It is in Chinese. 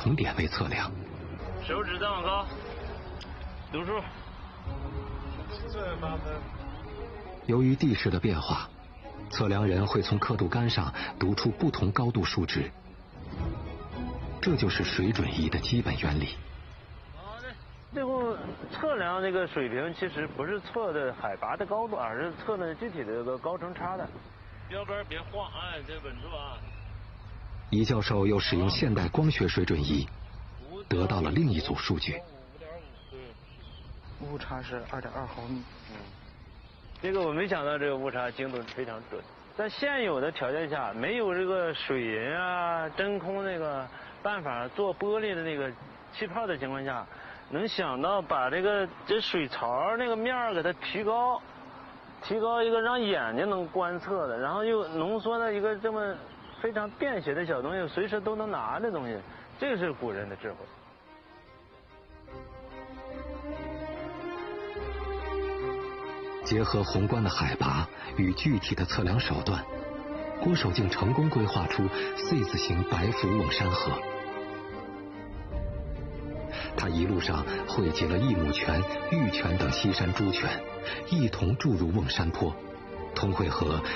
同点位测量。 手指再往高，读数。 由于地势的变化，测量人会从刻度杆上读出不同高度数值，这就是水准仪的基本原理。 最后测量这个水平，其实不是测的海拔的高度，而是测的具体的这个高程差的。标杆别晃，哎，得稳住啊！ 倪教授又使用现代光学水准仪，得到了另一组数据。 误差是2.2毫米。 这个我没想到，这个误差精度非常准。在现有的条件下，没有这个水银啊、真空那个办法做玻璃的那个气泡的情况下，能想到把这水槽那个面儿给它提高一个让眼睛能观测的，然后又浓缩的一个这么非常便携的小东西，随时都能拿的东西，这个是古人的智慧。 结合宏观的海拔与具体的测量手段，郭守敬成功规划出 C 字形白浮瓮山河。他一路上汇集了益母泉、玉泉等西山诸泉，一同注入瓮山坡，通汇河